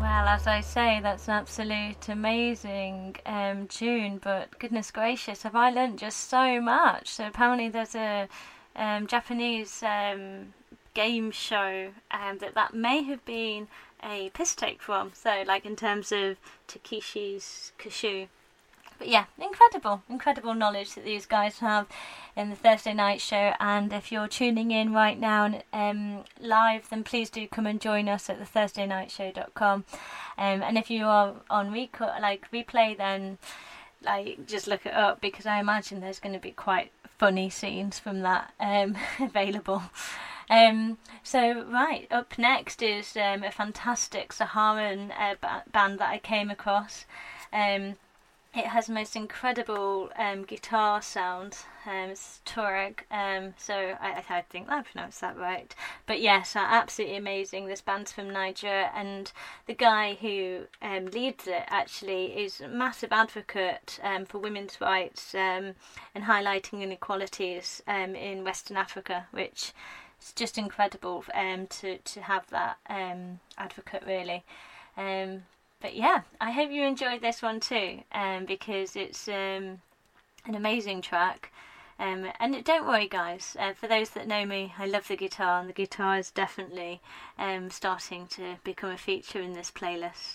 Well, as I say, that's an absolute amazing tune, but goodness gracious, have I learnt just so much. So apparently there's a Japanese game show that may have been a piss take from, so like in terms of Takeshi's Cashew. But yeah, incredible knowledge that these guys have in the Thursday night show. And if you're tuning in right now live, then please do come and join us at the ThursdayNightShow.com. And if you are on replay, then just look it up, because I imagine there's going to be quite funny scenes from that available. So right, up next is a fantastic Saharan band that I came across. It has the most incredible guitar sound. It's Tuareg, so I think I pronounced that right. But yes, absolutely amazing. This band's from Niger, and the guy who leads it actually is a massive advocate for women's rights and highlighting inequalities in Western Africa, which is just incredible to have that advocate, really. But yeah, I hope you enjoyed this one too, because it's an amazing track. And don't worry, guys, for those that know me, I love the guitar, and the guitar is definitely starting to become a feature in this playlist.